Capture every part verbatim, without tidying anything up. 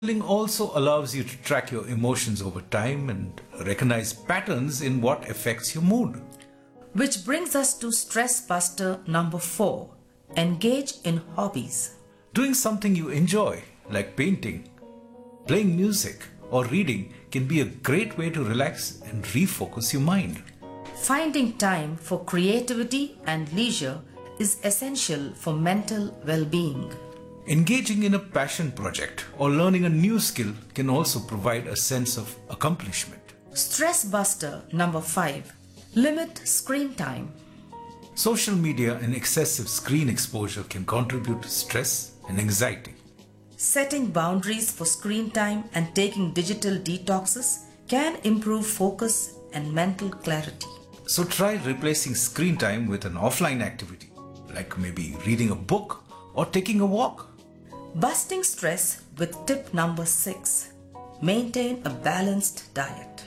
Journaling also allows you to track your emotions over time and recognize patterns in what affects your mood. Which brings us to stress buster number four. Engage in hobbies. Doing something you enjoy, like painting, playing music, or reading, can be a great way to relax and refocus your mind. Finding time for creativity and leisure is essential for mental well-being. Engaging in a passion project or learning a new skill can also provide a sense of accomplishment. Stress buster number five. Limit screen time. Social media and excessive screen exposure can contribute to stress and anxiety. Setting boundaries for screen time and taking digital detoxes can improve focus and mental clarity. So try replacing screen time with an offline activity, like maybe reading a book or taking a walk. Busting stress with tip number six. Maintain a balanced diet.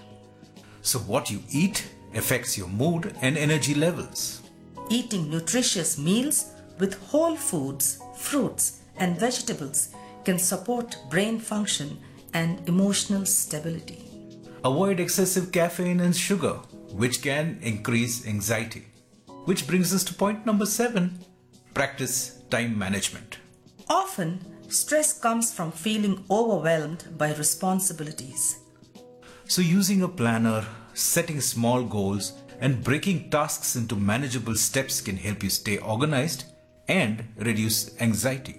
So what you eat affects your mood and energy levels. Eating nutritious meals with whole foods, fruits, and vegetables can support brain function and emotional stability. Avoid excessive caffeine and sugar, which can increase anxiety. Which brings us to point number seven. Practice time management. Often, stress comes from feeling overwhelmed by responsibilities. So using a planner, setting small goals, and breaking tasks into manageable steps can help you stay organized and reduce anxiety.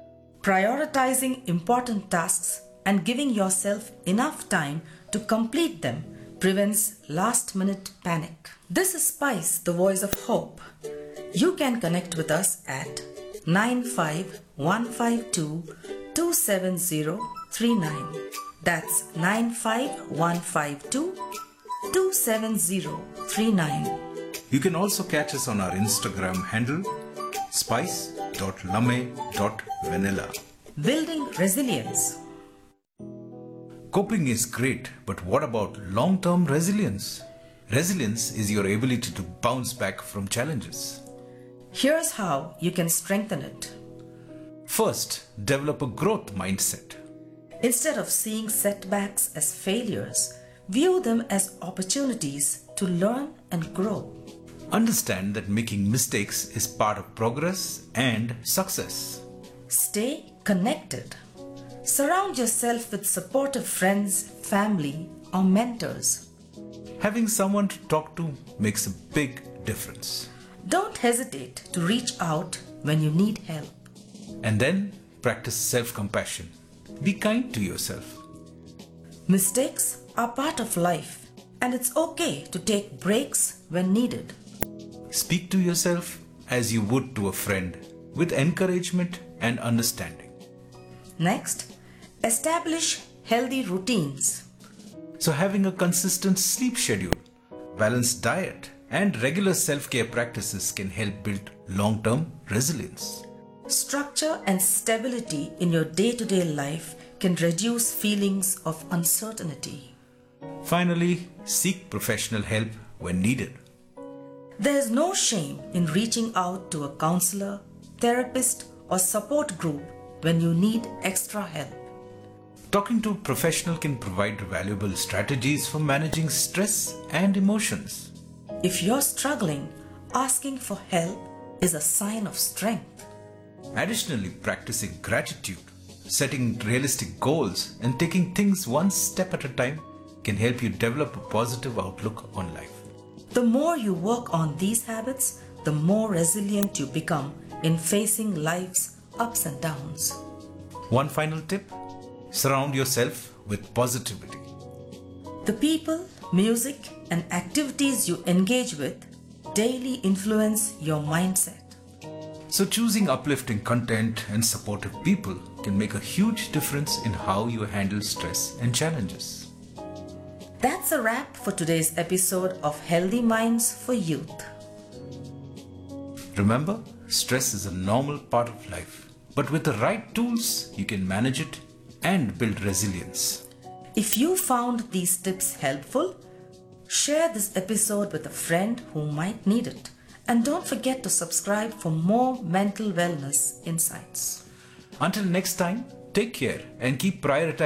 Prioritizing important tasks and giving yourself enough time to complete them prevents last-minute panic. This is Spice, the voice of hope. You can connect with us at nine five one five two two seven zero three nine. That's nine five one five two two seven zero three nine. You can also catch us on our Instagram handle spice dot lame dot vanilla. Building resilience. Coping is great, but what about long-term resilience? Resilience is your ability to bounce back from challenges. Here's how you can strengthen it. First, develop a growth mindset. Instead of seeing setbacks as failures, view them as opportunities to learn and grow. Understand that making mistakes is part of progress and success. Stay connected. Surround yourself with supportive friends, family, or mentors. Having someone to talk to makes a big difference. Don't hesitate to reach out when you need help. And then practice self-compassion. Be kind to yourself. Mistakes are part of life, and it's okay to take breaks when needed. Speak to yourself as you would to a friend, with encouragement and understanding. Next, establish healthy routines. So having a consistent sleep schedule, balanced diet, and regular self-care practices can help build long-term resilience. Structure and stability in your day-to-day life can reduce feelings of uncertainty. Finally, seek professional help when needed. There is no shame in reaching out to a counselor, therapist, or support group when you need extra help. Talking to a professional can provide valuable strategies for managing stress and emotions. If you're struggling, asking for help is a sign of strength. Additionally, practicing gratitude, setting realistic goals, and taking things one step at a time can help you develop a positive outlook on life. The more you work on these habits, the more resilient you become in facing life's ups and downs. One final tip: surround yourself with positivity. The people, music, and activities you engage with daily influence your mindset. So choosing uplifting content and supportive people can make a huge difference in how you handle stress and challenges. That's a wrap for today's episode of Healthy Minds for Youth. Remember, stress is a normal part of life, but with the right tools, you can manage it and build resilience. If you found these tips helpful, share this episode with a friend who might need it. And don't forget to subscribe for more mental wellness insights. Until next time, take care and keep prioritizing